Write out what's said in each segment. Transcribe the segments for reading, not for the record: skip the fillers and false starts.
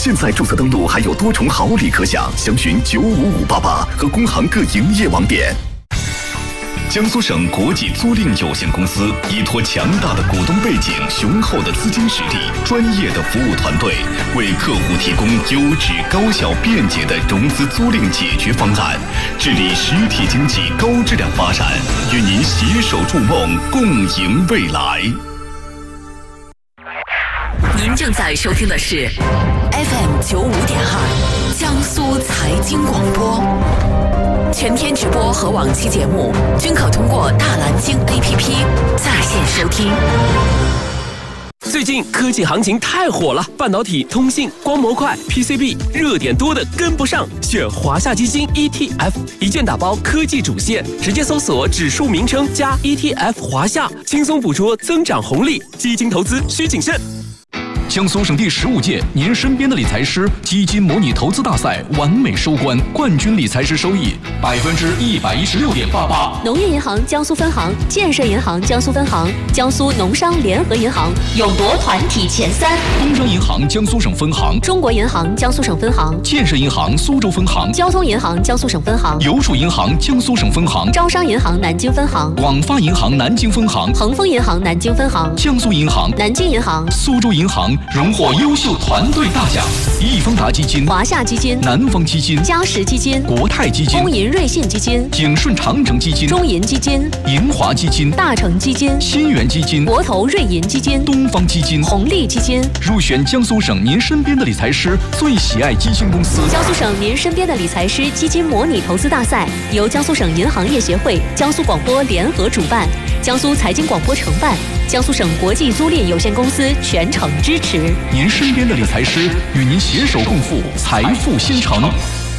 现在注册登录还有多重好礼可享，详询95588和工行各营业网点。江苏省国际租赁有限公司依托强大的股东背景、雄厚的资金实力、专业的服务团队，为客户提供优质、高效、便捷的融资租赁解决方案，致力实体经济高质量发展，与您携手筑梦，共赢未来。 您正在收听的是 FM95.2 江苏财经广播，全天直播和往期节目均可通过大蓝鲸 APP 在线收听。 最近科技行情太火了，半导体、通信、光模块、PCB 热点多的跟不上，选华夏基金 ETF， 一键打包科技主线，直接搜索指数名称加 ETF 华夏，轻松捕捉增长红利。基金投资需谨慎。 江苏省第15届您身边的理财师基金模拟投资大赛完美收官，冠军理财师收益116.88%。 农业银行江苏分行、建设银行江苏分行、江苏农商联合银行勇夺团体前3。 工商银行江苏省分行、 中国银行江苏省分行、 建设银行苏州分行、 交通银行江苏省分行、 邮储银行江苏省分行、 招商银行南京分行、 广发银行南京分行、 恒丰银行南京分行、 江苏银行、 南京银行、 苏州银行荣获优秀团队大奖。易方达基金、 华夏基金、 南方基金、 嘉实基金、 国泰基金、 工银瑞信基金、 景顺长城基金、 中银基金、 银华基金、 大成基金、 新源基金、 国投瑞银基金、 东方基金、 红利基金， 入选江苏省您身边的理财师最喜爱基金公司。 江苏省您身边的理财师基金模拟投资大赛由江苏省银行业协会、江苏广播联合主办，江苏财经广播承办，江苏省国际租赁有限公司全程支持。 您身边的理财师与您携手共赴财富新城。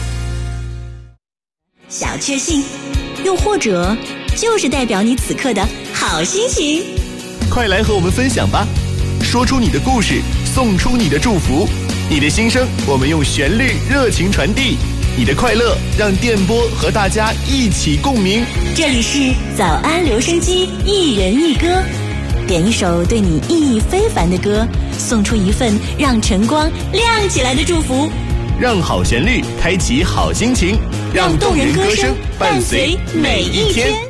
小确幸，又或者就是代表你此刻的好心情。 快来和我们分享吧，说出你的故事，送出你的祝福，你的心声我们用旋律热情传递，你的快乐让电波和大家一起共鸣。 这里是早安留声机，一人一歌，点一首对你意义非凡的歌，送出一份让晨光亮起来的祝福， 让好旋律开启好心情，让动人歌声伴随每一天。